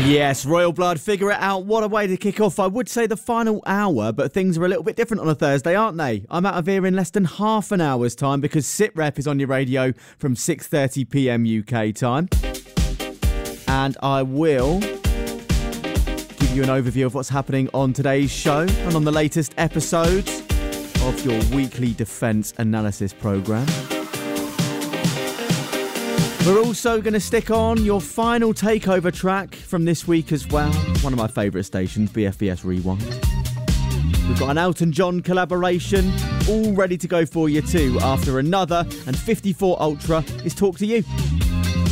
Yes, Royal Blood, figure it out. What a way to kick off, I would say, the final hour, but things are a little bit different on a Thursday, aren't they? I'm out of here in less than half an hour's time because SitRep is on your radio from 6:30pm UK time. And I will give you an overview of what's happening on today's show and on the latest episodes of your weekly defence analysis programme. We're also going to stick on your final takeover track from this week as well. One of my favourite stations, BFBS Rewind. We've got an Elton John collaboration all ready to go for you too after another, and 54 Ultra is Talk to You.